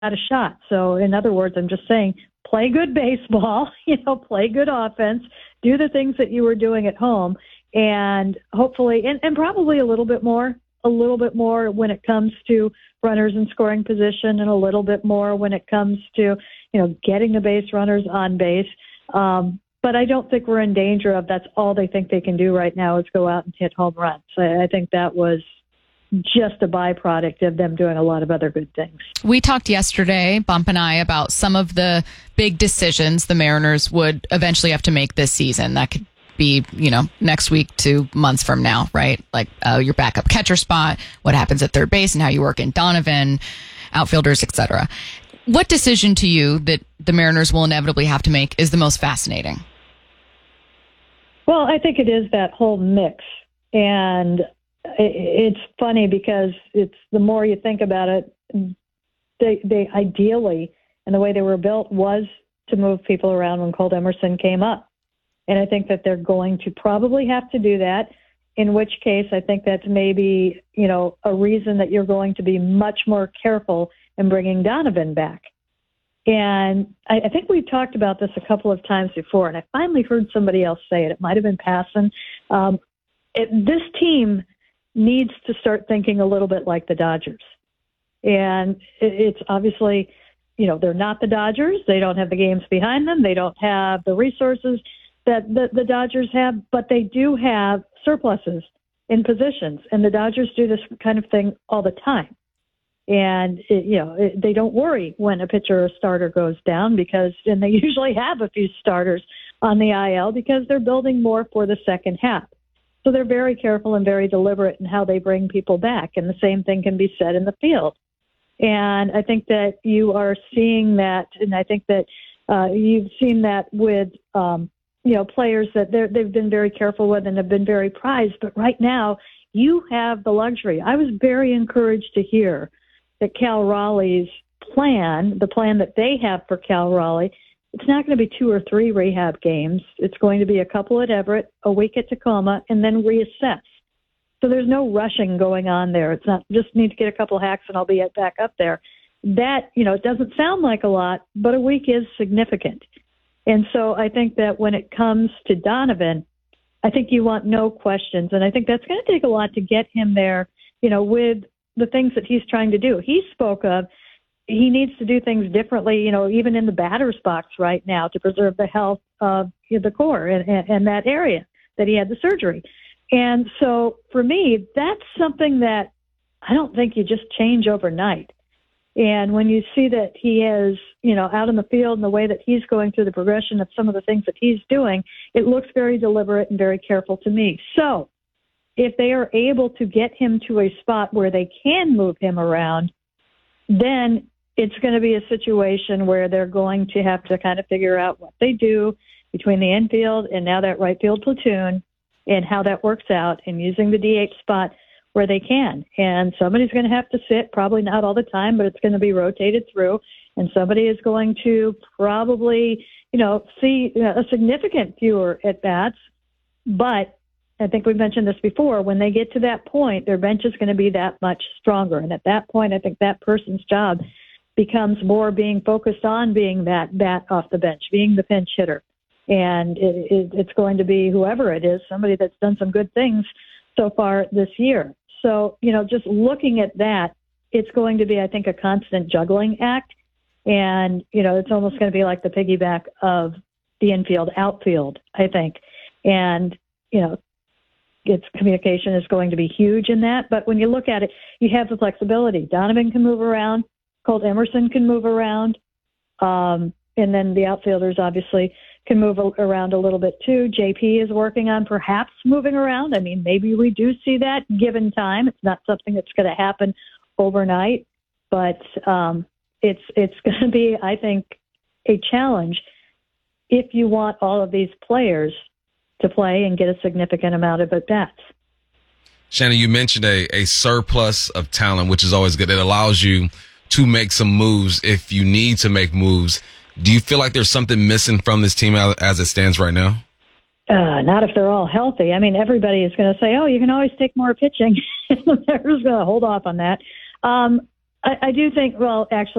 a shot. So in other words, I'm just saying, play good baseball, play good offense, do the things that you were doing at home, and hopefully, and probably a little bit more when it comes to runners in scoring position, and a little bit more when it comes to, getting the base runners on base. But I don't think we're in danger of that's all they think they can do right now is go out and hit home runs. I think that was just a byproduct of them doing a lot of other good things. We talked yesterday, Bump and I, about some of the big decisions the Mariners would eventually have to make this season. That could be, next week to months from now, right? Like your backup catcher spot, what happens at third base, and how you work in Donovan, outfielders, etc. What decision to you that the Mariners will inevitably have to make is the most fascinating? Well, I think it is that whole mix. And it's funny because it's the more you think about it, they ideally, and the way they were built was to move people around when Colt Emerson came up. And I think that they're going to probably have to do that, in which case I think that's maybe, a reason that you're going to be much more careful in bringing Donovan back. And I think we've talked about this a couple of times before, and I finally heard somebody else say it. It might have been Passan. This team needs to start thinking a little bit like the Dodgers. And it's obviously, they're not the Dodgers. They don't have the games behind them. They don't have the resources that the Dodgers have, but they do have surpluses in positions. And the Dodgers do this kind of thing all the time. And, they don't worry when a pitcher or starter goes down and they usually have a few starters on the IL because they're building more for the second half. So they're very careful and very deliberate in how they bring people back. And the same thing can be said in the field. And I think that you are seeing that, and I think that you've seen that with, players that they've been very careful with and have been very prized. But right now, you have the luxury. I was very encouraged to hear that Cal Raleigh's plan, the plan that they have for Cal Raleigh, it's not going to be 2 or 3 rehab games. It's going to be a couple at Everett, a week at Tacoma, and then reassess. So there's no rushing going on there. It's not just need to get a couple hacks and I'll be back up there. That, it doesn't sound like a lot, but a week is significant. And so I think that when it comes to Donovan, I think you want no questions. And I think that's going to take a lot to get him there, with the things that he's trying to do. He spoke of he needs to do things differently, even in the batter's box right now to preserve the health of the core and that area that he had the surgery. And so for me, that's something that I don't think you just change overnight. And when you see that he is, out in the field and the way that he's going through the progression of some of the things that he's doing, it looks very deliberate and very careful to me. So if they are able to get him to a spot where they can move him around, then it's going to be a situation where they're going to have to kind of figure out what they do between the infield and now that right field platoon and how that works out and using the DH spot where they can. And somebody's going to have to sit, probably not all the time, but it's going to be rotated through. And somebody is going to probably, see a significant fewer at-bats. But I think we've mentioned this before, when they get to that point, their bench is going to be that much stronger. And at that point, I think that person's job becomes more being focused on being that bat off the bench, being the pinch hitter. And it's going to be whoever it is, somebody that's done some good things so far this year. So, just looking at that, it's going to be, I think, a constant juggling act. And, it's almost going to be like the piggyback of the infield, outfield, I think. And, its communication is going to be huge in that. But when you look at it, you have the flexibility. Donovan can move around. Colt Emerson can move around. And then the outfielders obviously can move around a little bit too. JP is working on perhaps moving around. I mean, maybe we do see that given time. It's not something that's going to happen overnight, but it's going to be, I think, a challenge if you want all of these players to play and get a significant amount of at-bats. Shannon, you mentioned a surplus of talent, which is always good. It allows you to make some moves if you need to make moves. Do you feel like there's something missing from this team as it stands right now? Not if they're all healthy. I mean, everybody is going to say, you can always take more pitching. They're just going to hold off on that. I do think, well, actually,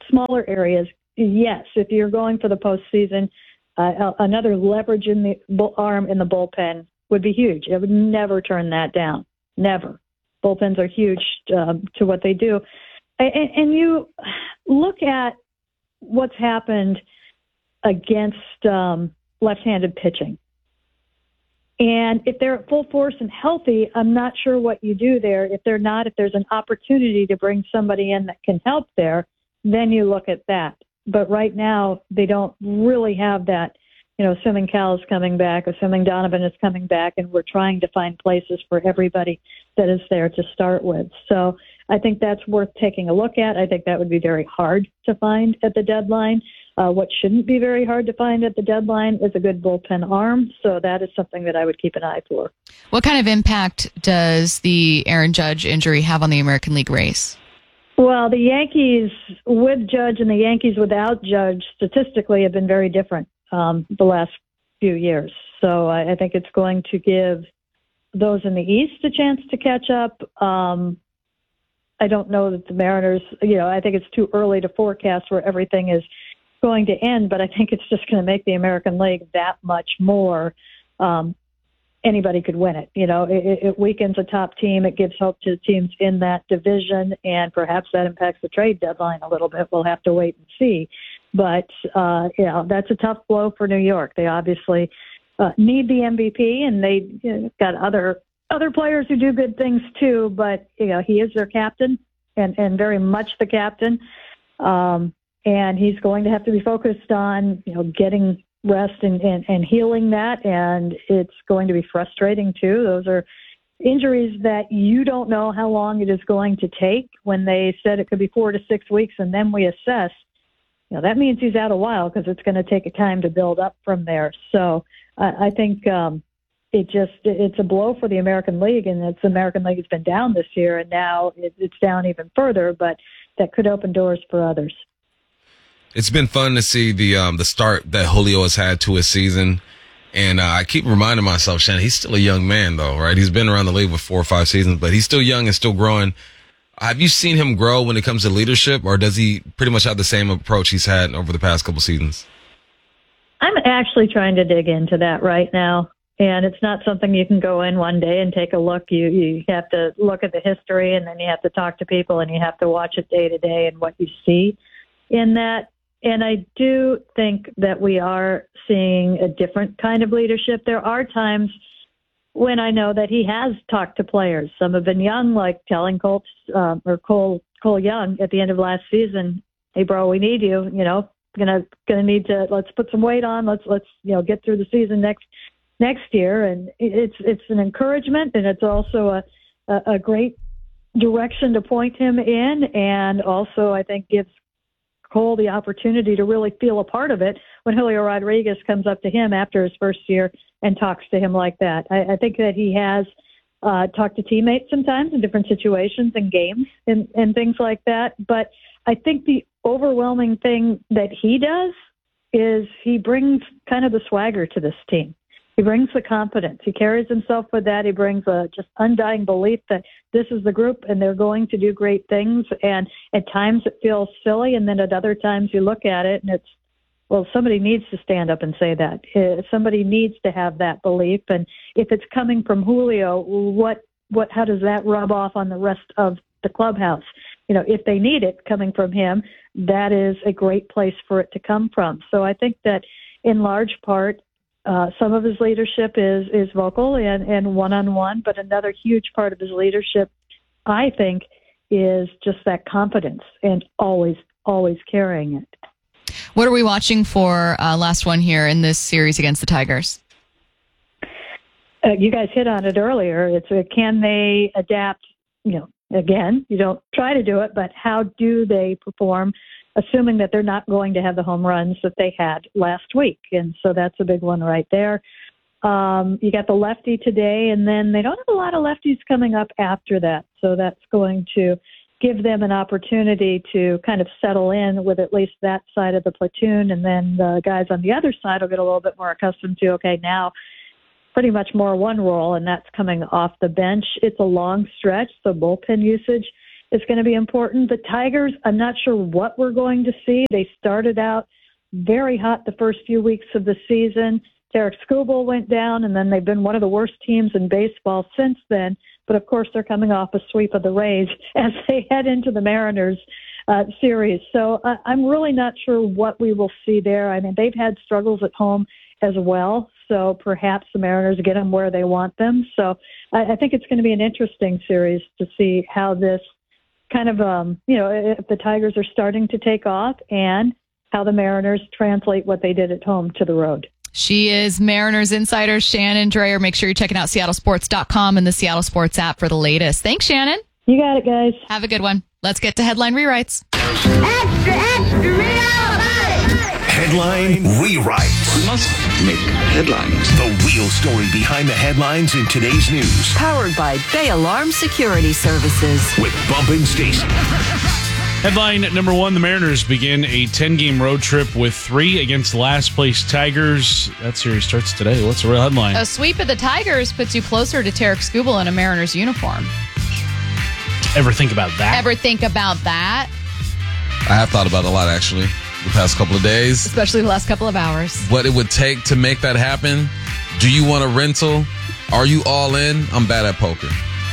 smaller areas, yes, if you're going for the postseason, another leverage in the arm in the bullpen would be huge. I would never turn that down. Never. Bullpens are huge to what they do. And you look at what's happened against left-handed pitching. And if they're at full force and healthy, I'm not sure what you do there. If they're not, if there's an opportunity to bring somebody in that can help there, then you look at that. But right now, they don't really have that, assuming Cal's coming back, assuming Donovan is coming back, and we're trying to find places for everybody that is there to start with. So I think that's worth taking a look at. I think that would be very hard to find at the deadline. What shouldn't be very hard to find at the deadline is a good bullpen arm. So that is something that I would keep an eye for. What kind of impact does the Aaron Judge injury have on the American League race? Well, the Yankees with Judge and the Yankees without Judge statistically have been very different the last few years. So I think it's going to give those in the East a chance to catch up. I don't know that the Mariners, I think it's too early to forecast where everything is going to end, but I think it's just going to make the American League that much more. Anybody could win it. It weakens a top team. It gives hope to the teams in that division, and perhaps that impacts the trade deadline a little bit. We'll have to wait and see. But, that's a tough blow for New York. They obviously need the MVP, and they got other players who do good things too, but, he is their captain and very much the captain. And he's going to have to be focused on, getting rest and healing that. And it's going to be frustrating too. Those are injuries that you don't know how long it is going to take. When they said it could be 4 to 6 weeks and then we assess, that means he's out a while because it's going to take a time to build up from there. So I think it's a blow for the American League, and the American League has been down this year, and now it's down even further, but that could open doors for others. It's been fun to see the start that Julio has had to his season. And I keep reminding myself, Shannon, he's still a young man, though, right? He's been around the league for 4 or 5 seasons, but he's still young and still growing. Have you seen him grow when it comes to leadership, or does he pretty much have the same approach he's had over the past couple seasons? I'm actually trying to dig into that right now. And it's not something you can go in one day and take a look. You have to look at the history, and then you have to talk to people, and you have to watch it day to day and what you see in that. And I do think that we are seeing a different kind of leadership. There are times when I know that he has talked to players. Some have been young, like telling Cole Young at the end of last season, "Hey, bro, we need you. Gonna need to, let's put some weight on. Let's get through the season next year." And it's an encouragement, and it's also a great direction to point him in, and also I think gives Cole the opportunity to really feel a part of it when Julio Rodriguez comes up to him after his first year and talks to him like that. I think that he has talked to teammates sometimes in different situations and games and things like that. But I think the overwhelming thing that he does is he brings kind of the swagger to this team. He brings the confidence. He carries himself with that. He brings a just undying belief that this is the group and they're going to do great things. And at times it feels silly, and then at other times you look at it and it's, well, somebody needs to stand up and say that. Somebody needs to have that belief. And if it's coming from Julio, how does that rub off on the rest of the clubhouse? If they need it coming from him, that is a great place for it to come from. So I think that in large part, some of his leadership is vocal and one-on-one, but another huge part of his leadership, I think, is just that confidence and always carrying it. What are we watching for last one here in this series against the Tigers? You guys hit on it earlier. It's can they adapt, again, you don't try to do it, but how do they perform, assuming that they're not going to have the home runs that they had last week. And so that's a big one right there. You got the lefty today, and then they don't have a lot of lefties coming up after that. So that's going to give them an opportunity to kind of settle in with at least that side of the platoon. And then the guys on the other side will get a little bit more accustomed to, okay, now pretty much more one role, and that's coming off the bench. It's a long stretch, so bullpen usage is going to be important. The Tigers, I'm not sure what we're going to see. They started out very hot the first few weeks of the season. Tarek Skubal went down, and then they've been one of the worst teams in baseball since then. But, of course, they're coming off a sweep of the Rays as they head into the Mariners series. So I'm really not sure what we will see there. I mean, they've had struggles at home as well, so perhaps the Mariners get them where they want them. So I think it's going to be an interesting series to see how this kind of, if the Tigers are starting to take off and how the Mariners translate what they did at home to the road. She is Mariners insider Shannon Drayer. Make sure you're checking out seattlesports.com and the Seattle Sports app for the latest. Thanks, Shannon. You got it, guys. Have a good one. Let's get to headline rewrites. Extra, extra, real Headline Rewrite. We must make headlines. The real story behind the headlines in today's news. Powered by Bay Alarm Security Services. With Bump and Stacy. Headline number one, the Mariners begin a 10-game road trip with 3 against last-place Tigers. That series starts today. What's the real headline? A sweep of the Tigers puts you closer to Tarek Skubal in a Mariners uniform. Ever think about that? Ever think about that? I have thought about it a lot, actually, the past couple of days. Especially the last couple of hours. What it would take to make that happen. Do you want a rental? Are you all in? I'm bad at poker.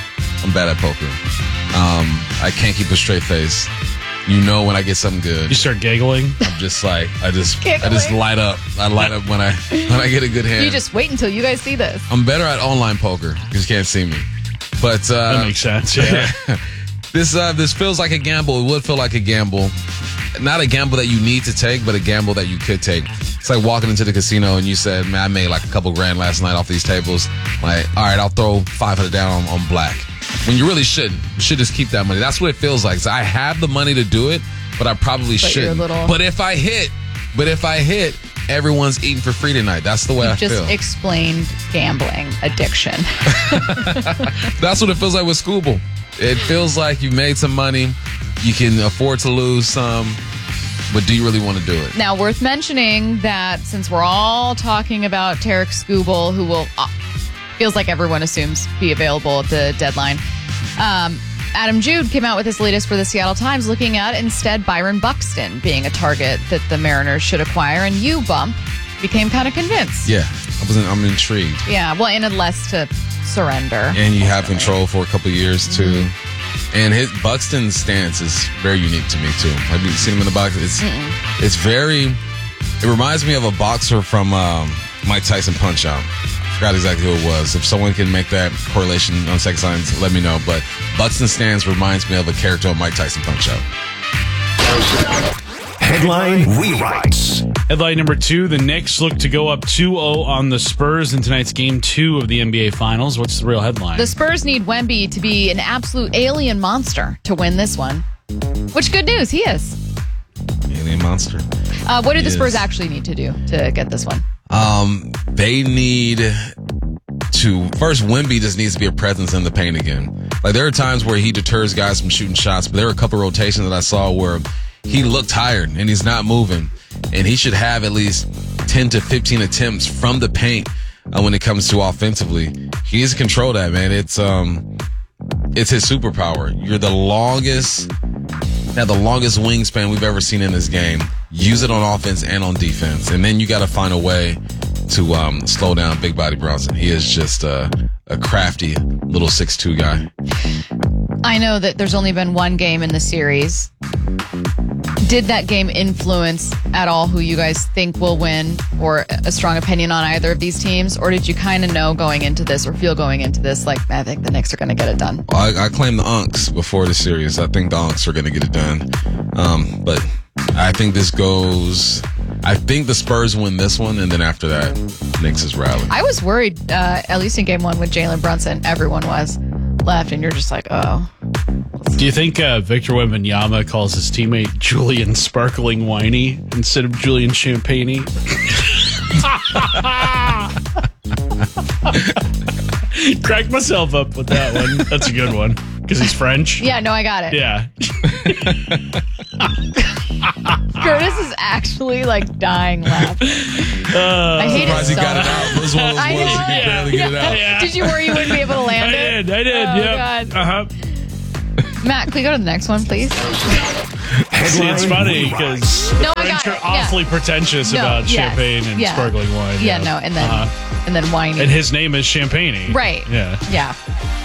I can't keep a straight face. You know when I get something good. You start giggling. I'm just like I just light up. I light up when I get a good hand. You just wait until you guys see this. I'm better at online poker because you can't see me. But that makes sense. Yeah. This feels like a gamble. It would feel like a gamble. Not a gamble that you need to take, but a gamble that you could take. It's like walking into the casino and you said, "Man, I made like a couple grand last night off these tables." Like, all right, I'll throw 500 down on black. When you really shouldn't. You should just keep that money. That's what it feels like. So I have the money to do it, but I probably shouldn't. But if I hit, everyone's eating for free tonight. That's the way I feel. You just explained gambling addiction. That's what it feels like with Skubal. It feels like you made some money. You can afford to lose some, but do you really want to do it? Now, worth mentioning that since we're all talking about Tarek Skubal, who will, feels like everyone assumes, be available at the deadline, Adam Jude came out with his latest for the Seattle Times, looking at instead Byron Buxton being a target that the Mariners should acquire, and you, Bump, became kind of convinced. Yeah, I'm intrigued. Yeah, well, and unless to surrender. And you have control for a couple of years, too. Mm-hmm. And Buxton's stance is very unique to me, too. Have you seen him in the box? It reminds me of a boxer from Mike Tyson Punch-Out! I forgot exactly who it was. If someone can make that correlation on sex signs, let me know. But Buxton's stance reminds me of a character on Mike Tyson Punch-Out! Headline Rewrites. Headline number 2, the Knicks look to go up 2-0 on the Spurs in tonight's Game 2 of the NBA Finals. What's the real headline? The Spurs need Wemby to be an absolute alien monster to win this one. Which, good news, he is. Alien monster. What do the Spurs actually need to do to get this one? They need to... First, Wemby just needs to be a presence in the paint again. Like, there are times where he deters guys from shooting shots, but there were a couple of rotations that I saw where he looked tired and he's not moving. And he should have at least 10 to 15 attempts from the paint when it comes to offensively. He needs to control that, man. It's his superpower. You're the longest wingspan we've ever seen in this game. Use it on offense and on defense. And then you got to find a way to slow down Big Body Bronson. He is just a crafty little 6'2" guy. I know that there's only been one game in the series. Did that game influence at all who you guys think will win, or a strong opinion on either of these teams? Or did you kind of know going into this, or feel going into this, like, I think the Knicks are going to get it done? I claimed the Unks before the series. I think the Unks are going to get it done. But I think I think the Spurs win this one, and then after that, Knicks is rallying. I was worried, at least in game 1 with Jalen Brunson. Everyone was left, and you're just like, oh. Do you think Victor Wembanyama calls his teammate Julian Sparkling Winey instead of Julian Champagne? Cracked myself up with that one. That's a good one. Because he's French? Yeah, no, I got it. Yeah. Curtis is actually like dying laughing. I hate it so he got it out. It was one of those ones you could barely get it out. Yeah. Did you worry you wouldn't be able to land it? I did, oh, yeah. God. Matt, can we go to the next one, please? See, it's funny because No, I got it. awfully pretentious No, about yes, champagne and yeah. sparkling wine. Yeah, no, and then whiny. And his name is Champagne. Right. Yeah. Yeah.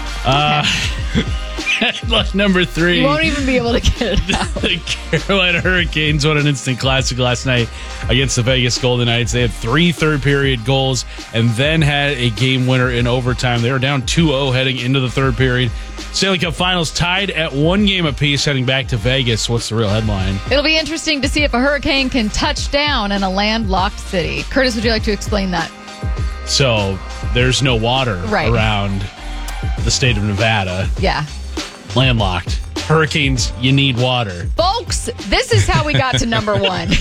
Headline number 3. You won't even be able to get it out. The Carolina Hurricanes won an instant classic last night against the Vegas Golden Knights. They had 3 third-period goals and then had a game winner in overtime. They were down 2-0 heading into the third period. Stanley Cup Finals tied at 1 game apiece heading back to Vegas. What's the real headline? It'll be interesting to see if a hurricane can touch down in a landlocked city. Curtis, would you like to explain that? So there's no water Right. around the state of Nevada. Yeah. Landlocked. Hurricanes, you need water. Folks, this is how we got to number 1.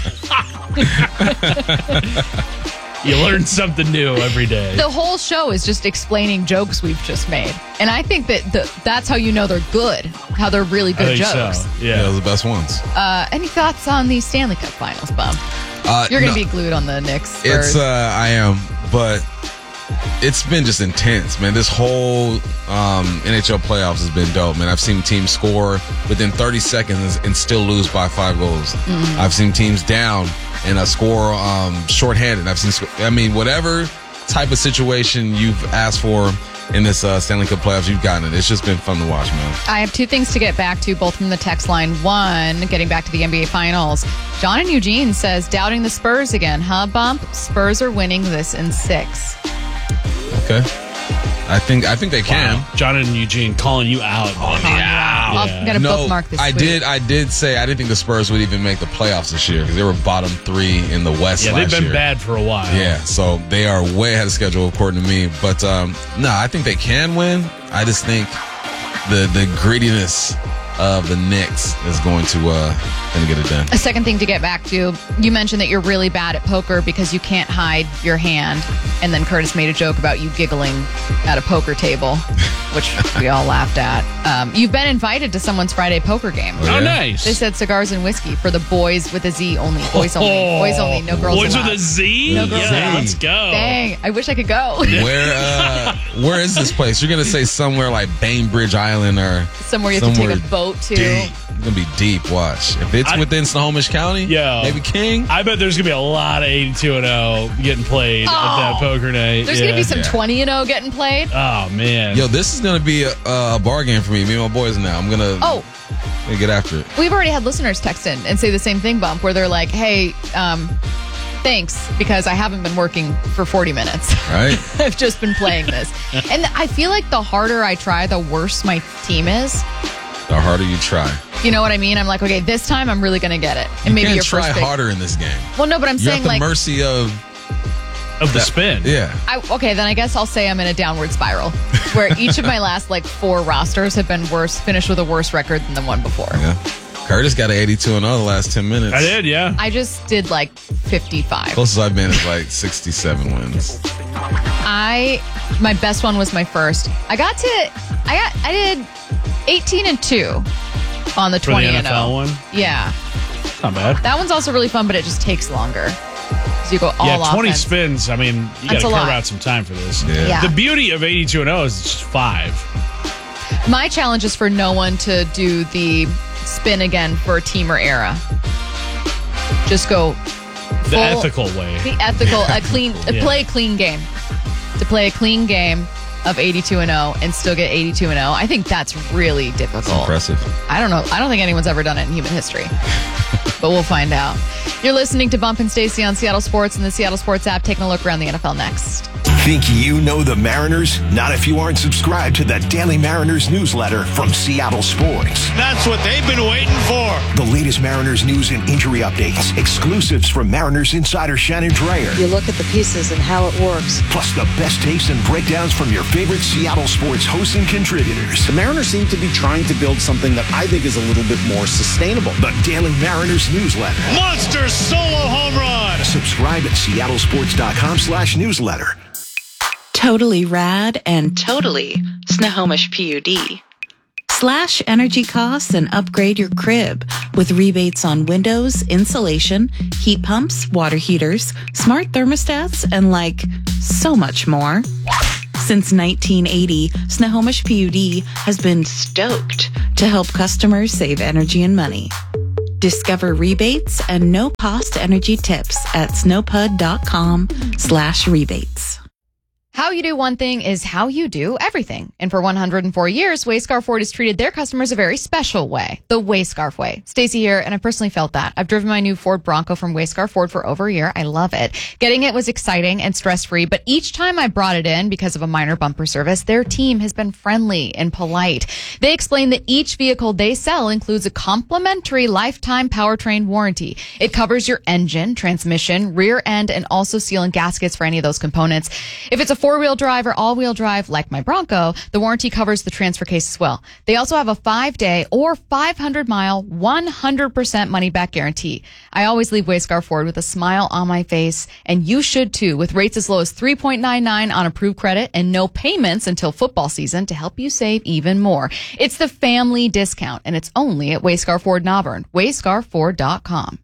You learn something new every day. The whole show is just explaining jokes we've just made. And I think that that's how you know they're good, how they're really I good think jokes. so. Yeah, Yeah. those are the best ones. Any thoughts on the Stanley Cup Finals, Bum? You're going to be glued on the Knicks. Spurs. I am, but it's been just intense, man. This whole NHL playoffs has been dope, man. I've seen teams score within 30 seconds and still lose by 5 goals. Mm-hmm. I've seen teams down and score shorthanded. Whatever type of situation you've asked for in this Stanley Cup playoffs, you've gotten it. It's just been fun to watch, man. I have 2 things to get back to, both from the text line. One, getting back to the NBA Finals. John in Eugene says, doubting the Spurs again, huh, Bump? Spurs are winning this in 6. Okay. I think they can. Wow. John and Eugene calling you out. I'm going to bookmark this I tweet. did say I didn't think the Spurs would even make the playoffs this year because they were bottom 3 in the West. Yeah, last they've been year. bad for a while. Yeah, so they are way ahead of schedule according to me. But I think they can win. I just think the grittiness of the Knicks is going to get it done. A second thing to get back to, you mentioned that you're really bad at poker because you can't hide your hand. And then Curtis made a joke about you giggling at a poker table, which we all laughed at. You've been invited to someone's Friday poker game. Oh, nice. They said cigars and whiskey for the boys with a Z only. Boys only. Boys only. No girls Boys allowed. with a Z? No girls Yeah, allowed. let's go. Dang, I wish I could go. Where is this place? You're gonna say somewhere like Bainbridge Island or Somewhere you have to take a boat to. Deep. It's gonna be deep. Watch if it's within Snohomish County. Yeah, maybe King. I bet there's gonna be a lot of 82-0 getting played at that poker night. There's going to be some 20-0 getting played. Oh man, Yo, this is gonna be a bar game for me. Me and my boys now. I'm gonna get after it. We've already had listeners text in and say the same thing, Bump, where they're like, hey, thanks, because I haven't been working for 40 minutes. Right. I've just been playing this. And I feel like the harder I try, the worse my team is. The harder you try. You know what I mean? I'm like, okay, this time I'm really going to get it. And You maybe can't your try first pick. harder in this game. Well, no, but I'm You're saying at the like mercy of the spin. Yeah. Okay, then I guess I'll say I'm in a downward spiral where each of my last 4 rosters have been finished with a worse record than the one before. Yeah. Curtis got an 82-0 the last 10 minutes. I did, yeah. I just did 55. Closest I've been is 67 wins. My best one was my first. I did 18-2 on the For the 20-0 NFL one? Yeah, Not bad. that one's also really fun, but it just takes longer. So you go all Yeah, 20 offense. spins. I mean, you got That's to a carve lot. out some time for this. Yeah. Yeah. The beauty of 82-0 is it's just 5. My challenge is for no one to do the spin again for team or era. Just go The ethical way. The ethical, Yeah. play a clean game. To play a clean game of 82-0 and still get 82-0. I think that's really difficult. Impressive. I don't know. I don't think anyone's ever done it in human history. But we'll find out. You're listening to Bump and Stacy on Seattle Sports and the Seattle Sports app. Taking a look around the NFL next. Think you know the Mariners? Not if you aren't subscribed to the Daily Mariners newsletter from Seattle Sports. That's what they've been waiting for. The latest Mariners news and injury updates, exclusives from Mariners insider Shannon Dreyer, You look at the pieces and how it works. plus the best takes and breakdowns from your favorite Seattle Sports hosts and contributors. The Mariners seem to be trying to build something that I think is a little bit more sustainable. The Daily Mariners newsletter. Monster solo home run. Subscribe at seattlesports.com/newsletter. Totally rad and totally Snohomish PUD. Slash energy costs and upgrade your crib with rebates on windows, insulation, heat pumps, water heaters, smart thermostats, and so much more. Since 1980, Snohomish PUD has been stoked to help customers save energy and money. Discover rebates and no-cost energy tips at snowpud.com/rebates. How you do one thing is how you do everything. And for 104 years, Wayscarf Ford has treated their customers a very special way. The Wayscarf way. Stacey here, and I personally felt that. I've driven my new Ford Bronco from Wayscarf Ford for over a year. I love it. Getting it was exciting and stress-free, but each time I brought it in because of a minor bumper service, their team has been friendly and polite. They explain that each vehicle they sell includes a complimentary lifetime powertrain warranty. It covers your engine, transmission, rear end, and also sealant gaskets for any of those components. If it's a four-wheel drive or all-wheel drive, like my Bronco, the warranty covers the transfer case as well. They also have a 5-day or 500-mile, 100% money-back guarantee. I always leave Wayscarf Ford with a smile on my face, and you should too, with rates as low as 3.99 on approved credit and no payments until football season to help you save even more. It's the family discount, and it's only at Wayscarf Ford in Auburn. WayscarFord.com.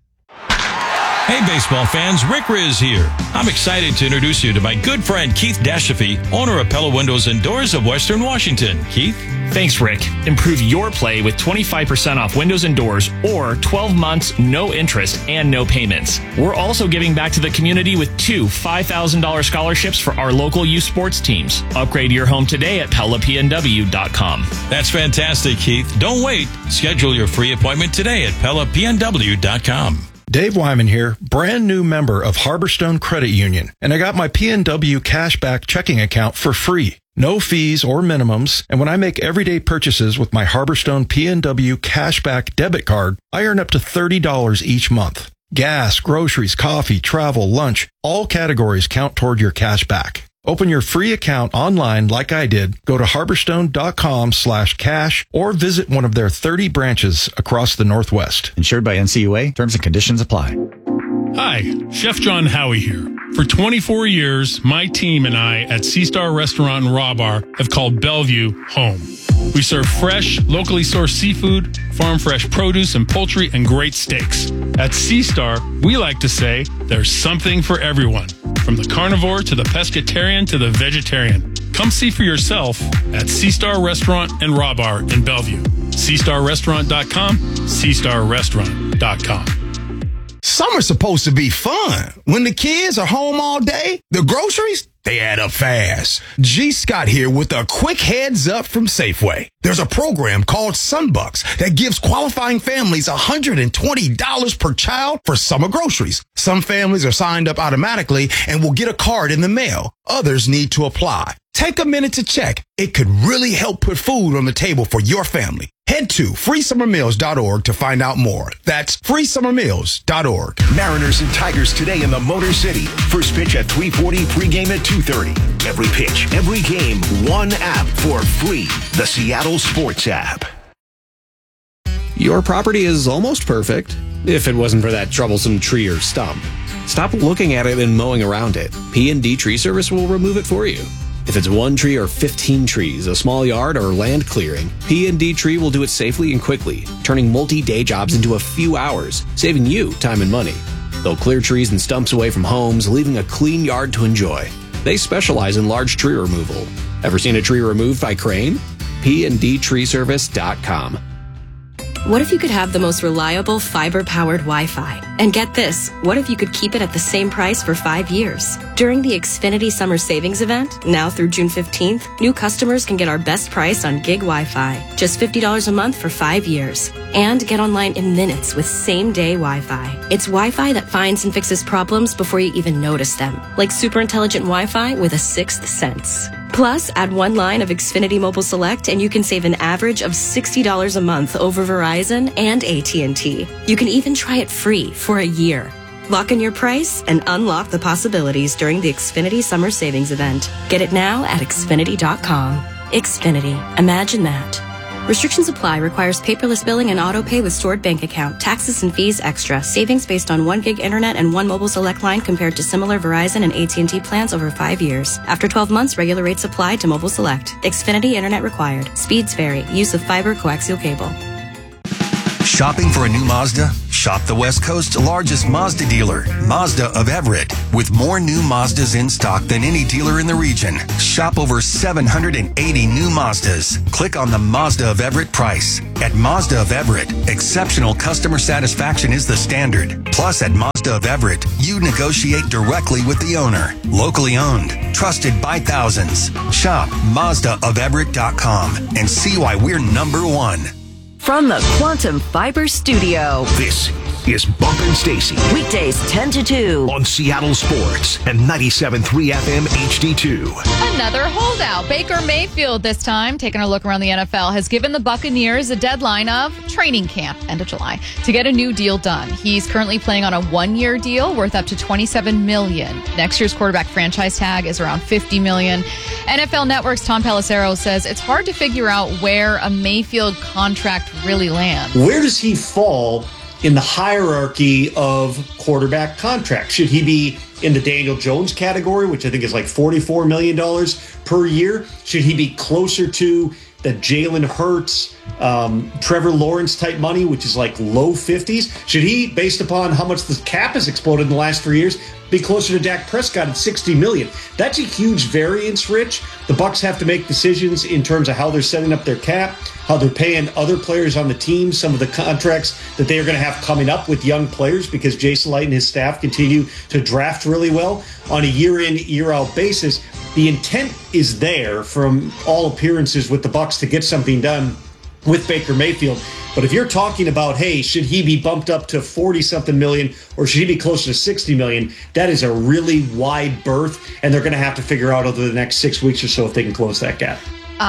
Hey, baseball fans, Rick Riz here. I'm excited to introduce you to my good friend Keith Dashafee, owner of Pella Windows and Doors of Western Washington. Keith? Thanks, Rick. Improve your play with 25% off windows and doors or 12 months, no interest, and no payments. We're also giving back to the community with 2 $5,000 scholarships for our local youth sports teams. Upgrade your home today at PellaPNW.com. That's fantastic, Keith. Don't wait. Schedule your free appointment today at PellaPNW.com. Dave Wyman here, brand new member of Harborstone Credit Union, and I got my PNW Cashback checking account for free. No fees or minimums, and when I make everyday purchases with my Harborstone PNW Cashback debit card, I earn up to $30 each month. Gas, groceries, coffee, travel, lunch, all categories count toward your cashback. Open your free account online like I did. Go to harborstone.com/cash or visit one of their 30 branches across the Northwest. Insured by NCUA. Terms and conditions apply. Hi, Chef John Howie here. For 24 years, my team and I at Sea Star Restaurant and Raw Bar have called Bellevue home. We serve fresh, locally sourced seafood, farm fresh produce and poultry, and great steaks. At Sea Star, we like to say there's something for everyone, from the carnivore to the pescatarian to the vegetarian. Come see for yourself at Sea Star Restaurant and Raw Bar in Bellevue. SeaStarRestaurant.com, SeaStarRestaurant.com. Summer's supposed to be fun. When the kids are home all day, the groceries, they add up fast. G. Scott here with a quick heads up from Safeway. There's a program called Sunbucks that gives qualifying families $120 per child for summer groceries. Some families are signed up automatically and will get a card in the mail. Others need to apply. Take a minute to check. It could really help put food on the table for your family. Head to freesummermeals.org to find out more. That's freesummermeals.org. Mariners and Tigers today in the Motor City. First pitch at 3:40, pregame at 2:30. Every pitch, every game, one app for free. The Seattle Sports app. Your property is almost perfect, if it wasn't for that troublesome tree or stump. Stop looking at it and mowing around it. P&D Tree Service will remove it for you. If it's 1 tree or 15 trees, a small yard, or land clearing, P&D Tree will do it safely and quickly, turning multi-day jobs into a few hours, saving you time and money. They'll clear trees and stumps away from homes, leaving a clean yard to enjoy. They specialize in large tree removal. Ever seen a tree removed by crane? PNDTreeservice.com. What if you could have the most reliable fiber-powered Wi-Fi? And get this, what if you could keep it at the same price for 5 years? During the Xfinity Summer Savings Event, now through June 15th, new customers can get our best price on gig Wi-Fi, just $50 a month for 5 years. And get online in minutes with same-day Wi-Fi. It's Wi-Fi that finds and fixes problems before you even notice them, like super intelligent Wi-Fi with a sixth sense. Plus, add one line of Xfinity Mobile Select and you can save an average of $60 a month over Verizon and AT&T. You can even try it free for a year. Lock in your price and unlock the possibilities during the Xfinity Summer Savings Event. Get it now at Xfinity.com. Xfinity. Imagine that. Restrictions apply. Requires paperless billing and auto pay with stored bank account. Taxes and fees extra. Savings based on 1 gig internet and 1 mobile select line compared to similar Verizon and AT&T plans over 5 years. After 12 months, regular rates apply to mobile select. Xfinity internet required. Speeds vary. Use of fiber coaxial cable. Shopping for a new Mazda? Shop the West Coast's largest Mazda dealer, Mazda of Everett, with more new Mazdas in stock than any dealer in the region. Shop over 780 new Mazdas. Click on the Mazda of Everett price. At Mazda of Everett, exceptional customer satisfaction is the standard. Plus, at Mazda of Everett, you negotiate directly with the owner. Locally owned, trusted by thousands. Shop MazdaofEverett.com and see why we're number one. From the Quantum Fiber Studio. This is Bumpin' Stacy. Weekdays 10 to 2. On Seattle Sports and 97.3 FM HD2. Another holdout. Baker Mayfield this time, taking a look around the NFL, has given the Buccaneers a deadline of training camp, end of July, to get a new deal done. He's currently playing on a one-year deal worth up to $27 million. Next year's quarterback franchise tag is around $50 million. NFL Network's Tom Pelissero says it's hard to figure out where a Mayfield contract really lands. Where does he fall in the hierarchy of quarterback contracts? Should he be in the Daniel Jones category, which I think is like $44 million per year? Should he be closer to the Jalen Hurts, Trevor Lawrence type money, which is like low 50s? Should he, based upon how much the cap has exploded in the last 3 years, be closer to Dak Prescott at $60 million? That's a huge variance, Rich. The Bucs have to make decisions in terms of how they're setting up their cap, how they're paying other players on the team, some of the contracts that they are going to have coming up with young players, because Jason Light and his staff continue to draft really well on a year-in, year-out basis. The intent is there from all appearances with the Bucs to get something done with Baker Mayfield. But if you're talking about, hey, should he be bumped up to 40-something million or should he be closer to 60 million, that is a really wide berth, and they're going to have to figure out over the next 6 weeks or so if they can close that gap.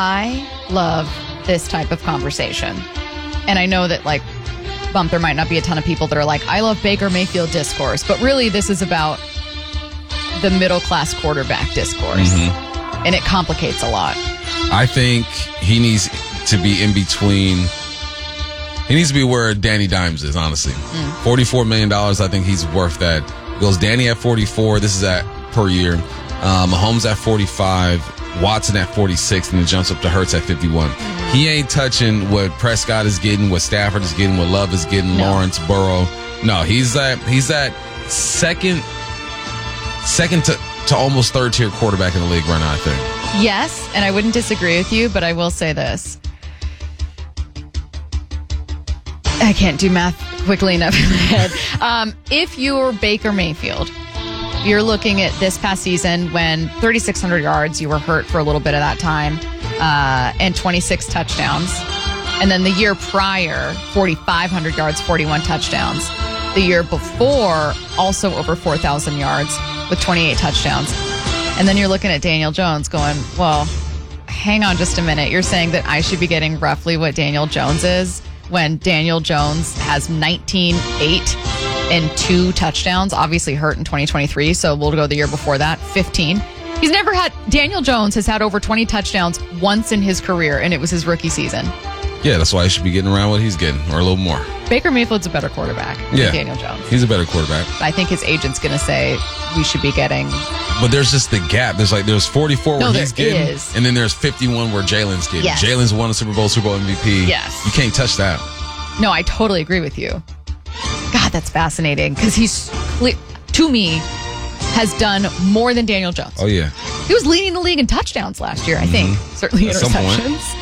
I love this type of conversation. And I know that, like, Bump, there might not be a ton of people that are like, I love Baker Mayfield discourse. But really, this is about the middle-class quarterback discourse. Mm-hmm. And it complicates a lot. I think he needs to be in between. He needs to be where Danny Dimes is, honestly. $44 million, I think he's worth that. Goes Danny at 44, this is at per year. Mahomes at 45, Watson at 46, and then jumps up to Hurts at 51. He ain't touching what Prescott is getting, what Stafford is getting, what Love is getting, Lawrence, Burrow. No, he's that second to almost third tier quarterback in the league right now, I think. Yes, and I wouldn't disagree with you, but I will say this. I can't do math quickly enough in my head. If you're Baker Mayfield, you're looking at this past season when 3,600 yards, you were hurt for a little bit of that time, and 26 touchdowns. And then the year prior, 4,500 yards, 41 touchdowns. The year before, also over 4,000 yards with 28 touchdowns. And then you're looking at Daniel Jones going, well, hang on just a minute. You're saying that I should be getting roughly what Daniel Jones is when Daniel Jones has 19-8 and 2 touchdowns, obviously hurt in 2023. So we'll go the year before that, 15. Daniel Jones has had over 20 touchdowns once in his career, and it was his rookie season. Yeah, that's why he should be getting around what he's getting, or a little more. Baker Mayfield's a better quarterback than Daniel Jones. He's a better quarterback. I think his agent's going to say we should be getting... But there's just the gap. There's 44 where he's getting, and then there's 51 where Jalen's getting. Yes. Jalen's won a Super Bowl MVP. Yes. You can't touch that. No, I totally agree with you. God, that's fascinating, because he's, to me, has done more than Daniel Jones. Oh, yeah. He was leading the league in touchdowns last year, I think. Certainly At interceptions.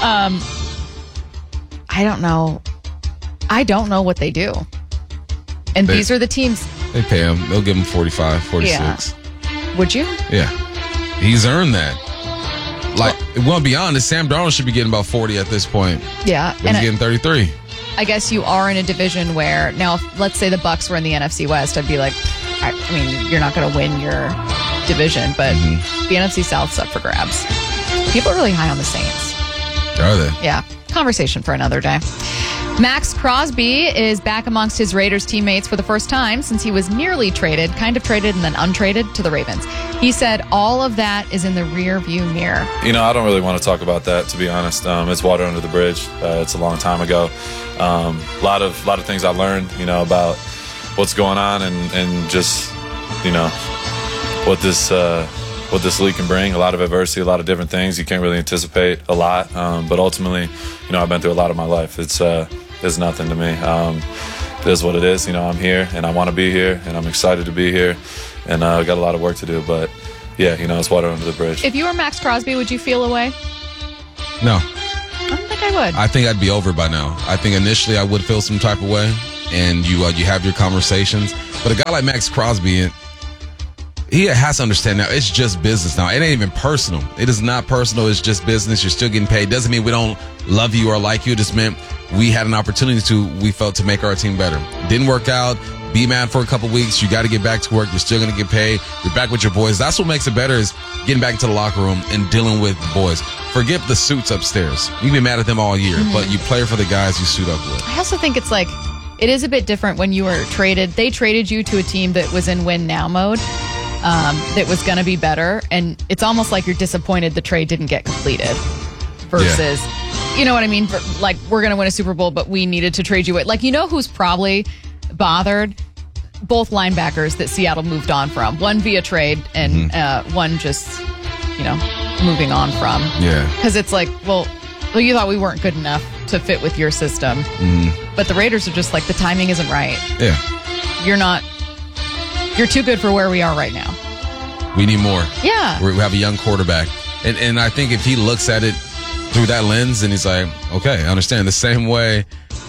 I don't know. I don't know what they do. And these are the teams. They pay him. They'll give him 45, 46. Yeah. Would you? Yeah. He's earned that. Like, well, be honest, Sam Darnold should be getting about 40 at this point. Yeah. But he's getting 33. I guess you are in a division where, now, if, let's say the Bucs were in the NFC West, I'd be like, I mean, you're not going to win your division, but the NFC South's up for grabs. People are really high on the Saints. Are they? Yeah. Conversation for another day. Max Crosby is back amongst his Raiders teammates for the first time since he was nearly traded, kind of traded and then untraded to the Ravens. He said all of that is in the rear view mirror. You know, I don't really want to talk about that, to be honest. It's water under the bridge. It's a long time ago. A lot of things I learned, you know, about what's going on and just, you know, what this league can bring. A lot of adversity, a lot of different things. You can't really anticipate a lot. But ultimately, you know, I've been through a lot of my life. It's nothing to me. it is what it is. I'm here, and I want to be here, and I'm excited to be here, and I got a lot of work to do. But yeah, it's water under the bridge. If you were Max Crosby, would you feel away? No. I don't think I would. I think I'd be over by now. I think initially I would feel some type of way, and you have your conversations. But a guy like Max Crosby, he has to understand now it's just business now. It ain't even personal. It is not personal. It's just business. You're still getting paid. Doesn't mean we don't love you or like you. It just meant we had an opportunity we felt to make our team better. Didn't work out. Be mad for a couple weeks. You got to get back to work. You're still going to get paid. You're back with your boys. That's what makes it better is getting back into the locker room and dealing with the boys. Forget the suits upstairs. You can be mad at them all year, but you play for the guys you suit up with. I also think it's like, it is a bit different when you were traded. They traded you to a team that was in win now mode, that was going to be better. And it's almost like you're disappointed the trade didn't get completed versus, you know what I mean? Like, we're going to win a Super Bowl, but we needed to trade you away. Like, who's probably bothered? Both linebackers that Seattle moved on from. One via trade and one just, moving on from. Yeah. Because it's like, well, you thought we weren't good enough to fit with your system. Mm-hmm. But the Raiders are just like, the timing isn't right. Yeah. You're too good for where we are right now. We need more. Yeah. We have a young quarterback. And I think if he looks at it through that lens and he's like, okay, I understand. The same way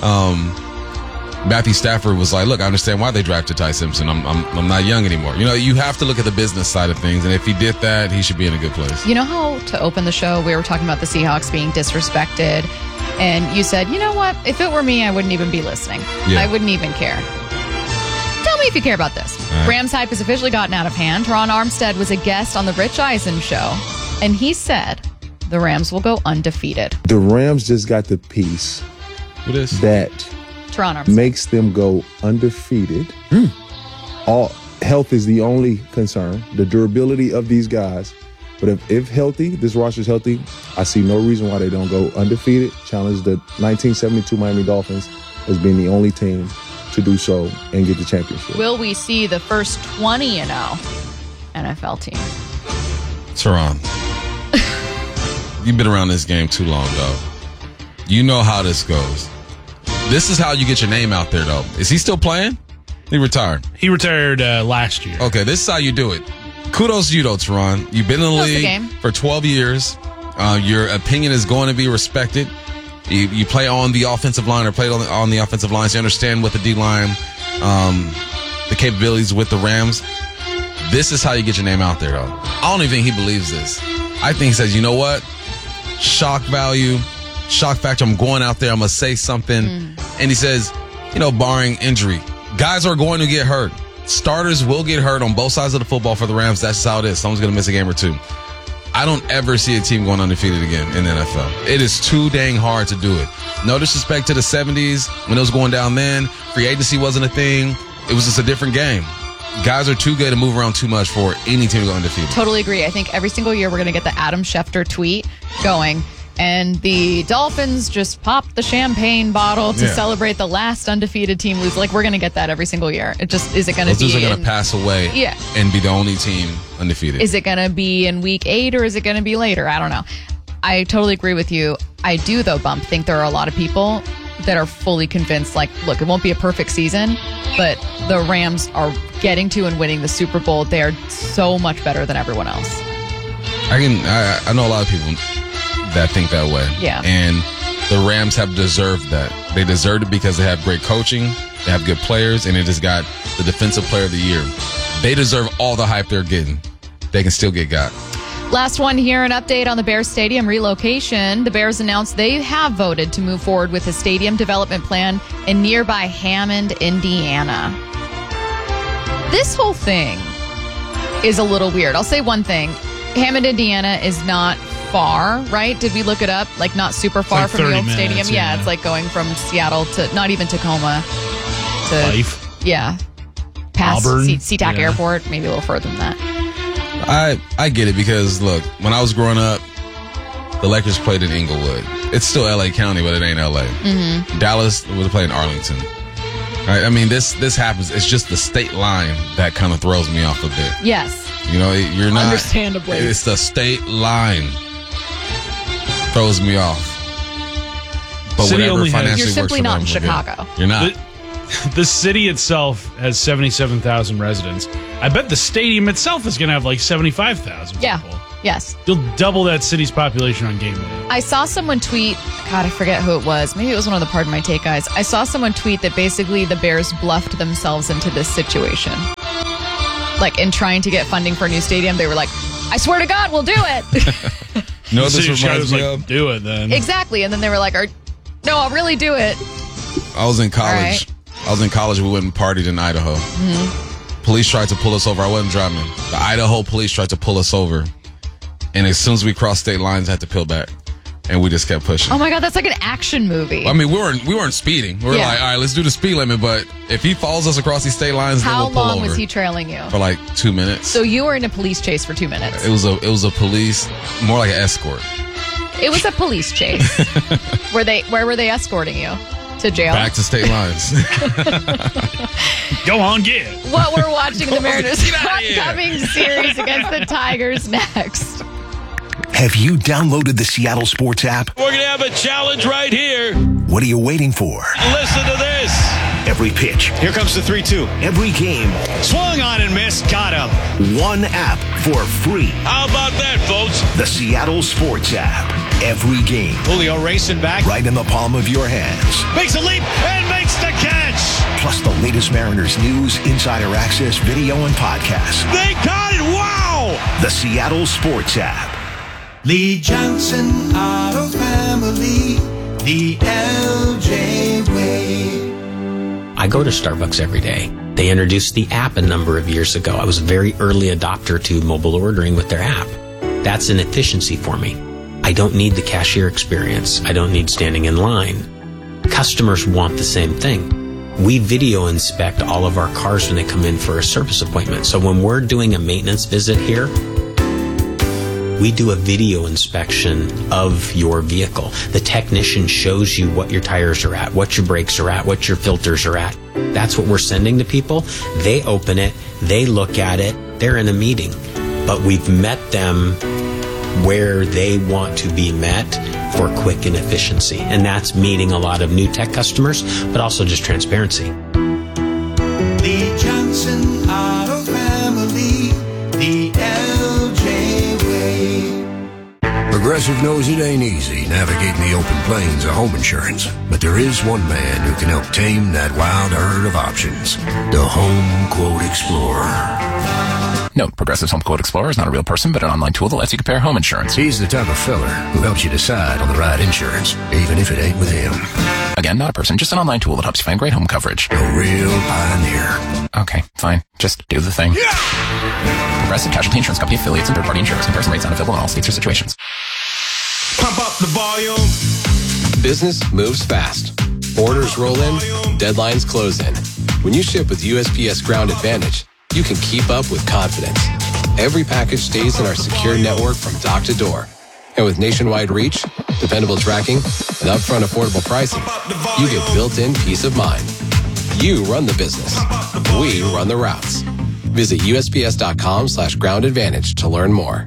Matthew Stafford was like, look, I understand why they drafted Ty Simpson. I'm not young anymore. You have to look at the business side of things. And if he did that, he should be in a good place. You know how to open the show, we were talking about the Seahawks being disrespected. And you said, you know what? If it were me, I wouldn't even be listening. Yeah. I wouldn't even care. Tell me if you care about this. Right. Rams hype has officially gotten out of hand. Teron Armstead was a guest on the Rich Eisen show. And he said the Rams will go undefeated. The Rams just got the piece that makes them go undefeated. All health is the only concern. The durability of these guys. But if healthy, this roster's healthy, I see no reason why they don't go undefeated. Challenge the 1972 Miami Dolphins as being the only team to do so and get the championship. Will we see the first 20-0 NFL team? Teron, you've been around this game too long, though. You know how this goes. This is how you get your name out there, though. Is he still playing? He retired. He retired last year. Okay, this is how you do it. Kudos to you, though, Teron. You've been in the league for 12 years. Your opinion is going to be respected. You play on the offensive line or played on the offensive line, so you understand what the D-line, the capabilities with the Rams. This is how you get your name out there, though. I don't even think he believes this. I think he says, you know what? Shock value, shock factor. I'm going out there. I'm going to say something. And he says, barring injury, guys are going to get hurt. Starters will get hurt on both sides of the football for the Rams. That's how it is. Someone's going to miss a game or two. I don't ever see a team going undefeated again in the NFL. It is too dang hard to do it. No disrespect to the 70s when it was going down then. Free agency wasn't a thing. It was just a different game. Guys are too good to move around too much for any team to go undefeated. Totally agree. I think every single year we're going to get the Adam Schefter tweet going. And the Dolphins just popped the champagne bottle to celebrate the last undefeated team lose. Like, we're going to get that every single year. It just, is it going to be... Those are going to pass away and be the only team undefeated. Is it going to be in week 8 or is it going to be later? I don't know. I totally agree with you. I do, though, Bump, think there are a lot of people that are fully convinced, like, look, it won't be a perfect season, but the Rams are getting to and winning the Super Bowl. They are so much better than everyone else. I know a lot of people that think that way. Yeah. And the Rams have deserved that. They deserved it because they have great coaching, they have good players, and they just got the Defensive Player of the Year. They deserve all the hype they're getting. They can still get got. Last one here, an update on the Bears Stadium relocation. The Bears announced they have voted to move forward with a stadium development plan in nearby Hammond, Indiana. This whole thing is a little weird. I'll say one thing. Hammond, Indiana is not far, right? Did we look it up? Like, not super far from the old stadium? Yeah, it's like going from Seattle to not even Tacoma to Fife. Yeah. Past Auburn. SeaTac Airport, maybe a little further than that. I get it because, look, when I was growing up, the Lakers played in Inglewood. It's still LA County, but it ain't LA. Mm-hmm. Dallas would play in Arlington. Right? I mean, this happens. It's just the state line that kind of throws me off a bit. Yes. You're not. Understandably. It's the state line. Throws me off. But City whatever only financially You're simply works for not them, in Chicago. You're not. The city itself has 77,000 residents. I bet the stadium itself is going to have like 75,000 people. Yes. You'll double that city's population on game day. I saw someone tweet, God, I forget who it was. Maybe it was one of the Pardon My Take guys. I saw someone tweet that basically the Bears bluffed themselves into this situation. Like, in trying to get funding for a new stadium, they were like, I swear to God, we'll do it. No, this reminds me of. Do it then. Exactly. And then they were like, no, I'll really do it. I was in college. Right. I was in college. We went and partied in Idaho. Mm-hmm. Police tried to pull us over. I wasn't driving. The Idaho police tried to pull us over. And as soon as we crossed state lines, I had to peel back. And we just kept pushing. Oh my God, that's like an action movie. I mean, we weren't speeding. We were like, all right, let's do the speed limit. But if he follows us across these state lines, then we'll pull over. How long was he trailing you? For like 2 minutes. So you were in a police chase for 2 minutes. It was a police, more like an escort. It was a police chase. Where were they escorting you? To jail? Back to state lines. Go on, get it. What we're watching the Mariners' upcoming series against the Tigers next. Have you downloaded the Seattle Sports app? We're going to have a challenge right here. What are you waiting for? Listen to this. Every pitch. Here comes the 3-2. Every game. Swung on and missed. Got him. One app for free. How about that, folks? The Seattle Sports app. Every game. Julio racing back. Right in the palm of your hands. Makes a leap and makes the catch. Plus the latest Mariners news, insider access, video, and podcasts. They got it. Wow. The Seattle Sports app. Lee Johnson Auto Family, the LJ way. I go to Starbucks every day. They introduced the app a number of years ago. I was a very early adopter to mobile ordering with their app. That's an efficiency for me. I don't need the cashier experience. I don't need standing in line. Customers want the same thing. We video inspect all of our cars when they come in for a service appointment. So when we're doing a maintenance visit here, we do a video inspection of your vehicle. The technician shows you what your tires are at, what your brakes are at, what your filters are at. That's what we're sending to people. They open it, they look at it, they're in a meeting. But we've met them where they want to be met for quick and efficiency. And that's meeting a lot of new tech customers, but also just transparency. Lee Johnson Auto Family, the LJ way. Progressive knows it ain't easy navigating the open plains of home insurance, but there is one man who can help tame that wild herd of options. The Home Quote Explorer. Note, Progressive's Home Quote Explorer is not a real person, but an online tool that lets you compare home insurance. He's the type of fella who helps you decide on the right insurance, even if it ain't with him. Again, not a person, just an online tool that helps you find great home coverage. A real pioneer. Okay, fine. Just do the thing. Progressive Casualty Insurance Company affiliates and third-party insurers. Comparison rates not available in all states or situations. Pump up the volume. Business moves fast. Orders roll in, deadlines close in. When you ship with USPS Ground Advantage, you can keep up with confidence. Every package stays in our secure network from dock to door. And with nationwide reach, dependable tracking, and upfront affordable pricing, you get built-in peace of mind. You run the business. We run the routes. Visit USPS.com/Ground Advantage to learn more.